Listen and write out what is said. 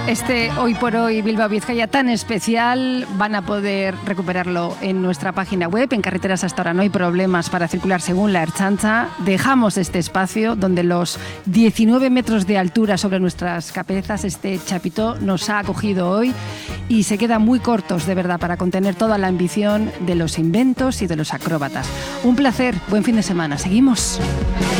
Este Hoy por Hoy Bilbao Vizcaya tan especial van a poder recuperarlo en nuestra página web. En carreteras hasta ahora no hay problemas para circular según la Ertzaintza. Dejamos este espacio donde los 19 metros de altura sobre nuestras cabezas, este chapitó nos ha acogido hoy y se quedan muy cortos de verdad para contener toda la ambición de los inventos y de los acróbatas. Un placer, buen fin de semana. Seguimos.